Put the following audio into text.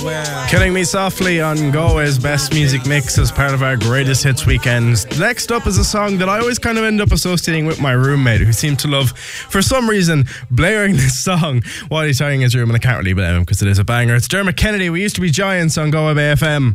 Killing Me Softly on Galway's Best Music Mix as part of our Greatest Hits weekend. Next up is a song that I always kind of end up associating with my roommate, who seemed to love, for some reason, blaring this song while he's tidying his room, and I can't really blame him because it is a banger. It's Dermot Kennedy, We Used to Be Giants on Galway Bay FM.